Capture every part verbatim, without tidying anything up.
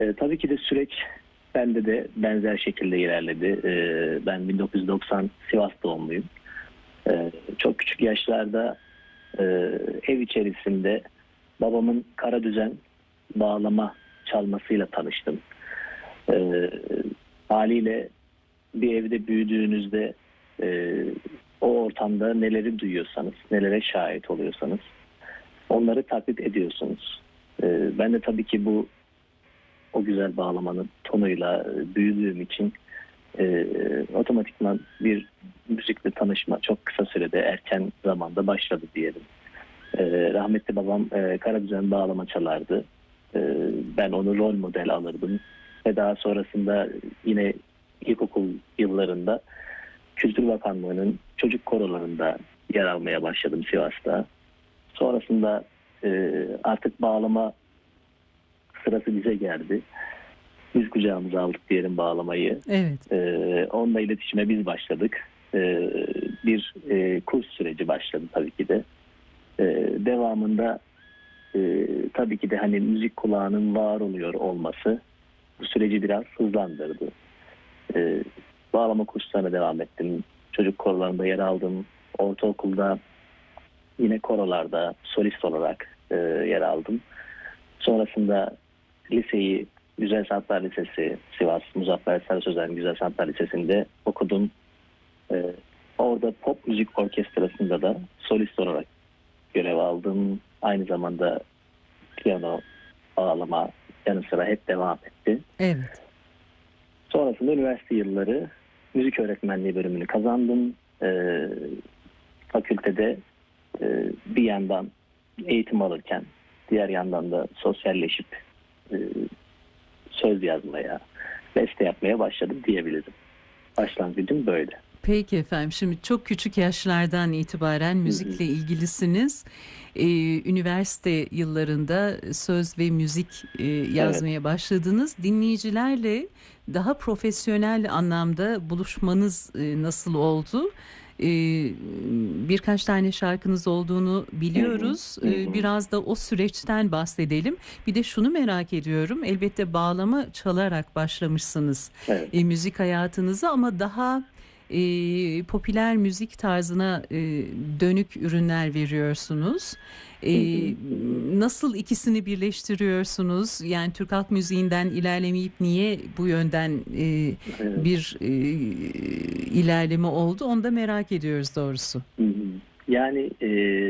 E, tabii ki de süreç bende de benzer şekilde ilerledi. E, ben bin dokuz yüz doksan Sivas doğumluyum. E, çok küçük yaşlarda e, ev içerisinde babamın kara düzen bağlama çalmasıyla tanıştım. E, haliyle bir evde büyüdüğünüzde e, o ortamda neleri duyuyorsanız, nelere şahit oluyorsanız onları taklit ediyorsunuz. E, ben de tabii ki bu o güzel bağlamanın tonuyla büyüdüğüm için e, otomatikman bir müzikle tanışma çok kısa sürede, erken zamanda başladı diyelim. E, rahmetli babam e, karadüzen bağlama çalardı. E, ben onu rol model alırdım. Ve daha sonrasında yine ilkokul yıllarında Kültür Bakanlığı'nın çocuk korolarında yer almaya başladım Sivas'ta. Sonrasında e, artık bağlama sırası bize geldi. Biz kucağımıza aldık diyelim bağlamayı. Evet. Ee, onunla iletişime biz başladık. Ee, bir e, kurs süreci başladı tabii ki de. Ee, devamında e, tabii ki de hani müzik kulağının var oluyor olması bu süreci biraz hızlandırdı. Ee, bağlama kurslarına devam ettim. Çocuk korolarında yer aldım. Ortaokulda yine korolarda solist olarak e, yer aldım. Sonrasında liseyi Güzel Sanatlar Lisesi, Sivas Muzaffer Sarı Sözen Güzel Sanatlar Lisesi'nde okudum. Ee, orada pop müzik orkestrasında da solist olarak görev aldım. Aynı zamanda piyano, bağlama yanı sıra hep devam etti. Evet. Sonrasında üniversite yılları müzik öğretmenliği bölümünü kazandım. Ee, fakültede e, bir yandan eğitim alırken diğer yandan da sosyalleşip e, söz yazmaya, beste yapmaya başladım diyebilirim. Başlangıcım böyle. Peki efendim, şimdi çok küçük yaşlardan itibaren müzikle ilgilisiniz. Ee, üniversite yıllarında söz ve müzik e, yazmaya evet. başladınız. Dinleyicilerle daha profesyonel anlamda buluşmanız e, nasıl oldu? Ee, birkaç tane şarkınız olduğunu biliyoruz. Hı hı, hı. Ee, biraz da o süreçten bahsedelim. Bir de şunu merak ediyorum. Elbette bağlama çalarak başlamışsınız evet. e, müzik hayatınıza, ama daha e, popüler müzik tarzına e, dönük ürünler veriyorsunuz. E, nasıl ikisini birleştiriyorsunuz? Yani Türk halk müziğinden ilerlemeyip niye bu yönden e, evet. bir e, ilerleme oldu? Onu da merak ediyoruz doğrusu. Yani e,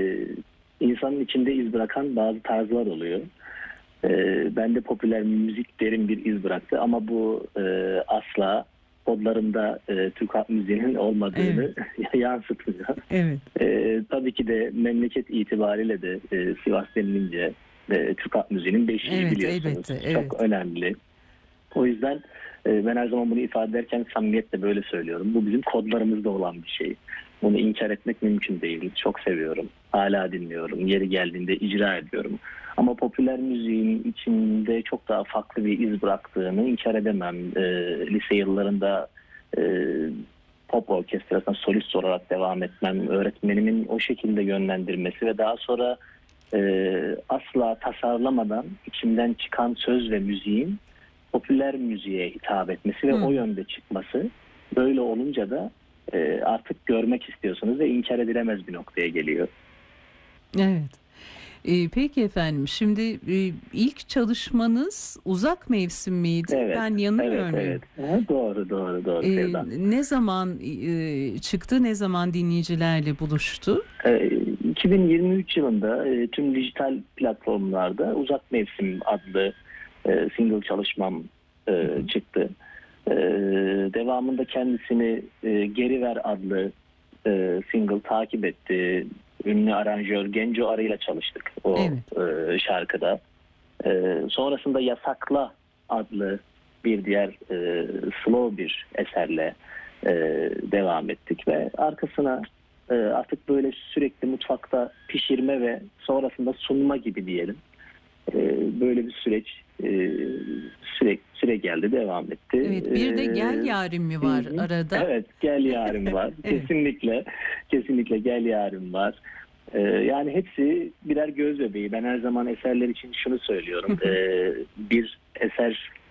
insanın içinde iz bırakan bazı tarzlar oluyor. E, ben de popüler müzik derin bir iz bıraktı ama bu e, asla kodlarımda e, Türk halk müziğinin olmadığını evet. yansıtmıyor. Evet. E, tabii ki de memleket itibariyle de e, Sivas denilince e, Türk halk müziğinin beşiği evet, biliyorsunuz. Elbette, evet. Çok önemli. O yüzden e, ben her zaman bunu ifade ederken samimiyetle böyle söylüyorum. Bu bizim kodlarımızda olan bir şey. Bunu inkar etmek mümkün değil. Çok seviyorum. Hala dinliyorum. Yeri geldiğinde icra ediyorum. Ama popüler müziğin içinde çok daha farklı bir iz bıraktığını inkar edemem. E, lise yıllarında e, pop orkestrasına solist olarak devam etmem, öğretmenimin o şekilde yönlendirmesi ve daha sonra e, asla tasarlamadan içimden çıkan söz ve müziğin popüler müziğe hitap etmesi ve hmm. o yönde çıkması, böyle olunca da e, artık görmek istiyorsunuz ve inkar edilemez bir noktaya geliyor. Evet. Ee, peki efendim, şimdi e, ilk çalışmanız Uzak Mevsim miydi? Evet, ben yanılıyor evet, muyum? Evet. Ha, doğru doğru doğru. Ee, ne zaman e, çıktı, ne zaman dinleyicilerle buluştu? E, iki bin yirmi üç yılında e, tüm dijital platformlarda Uzak Mevsim adlı e, single çalışmam e, çıktı. E, devamında kendisini e, Geri Ver adlı e, single takip etti. Ünlü aranjör Genco Arı ile çalıştık o evet. e, şarkıda. E, sonrasında Yasakla adlı bir diğer e, slow bir eserle e, devam ettik ve arkasına e, artık böyle sürekli mutfakta pişirme ve sonrasında sunma gibi diyelim. E, böyle bir süreç e, süre, süre geldi, devam etti. Evet, bir de Gel Yarim mi var hı. arada? Evet, Gel Yarim var. evet. Kesinlikle, kesinlikle Gel Yarim var. Ee, yani hepsi birer göz bebeği. Ben her zaman eserler için şunu söylüyorum. ee, bir eser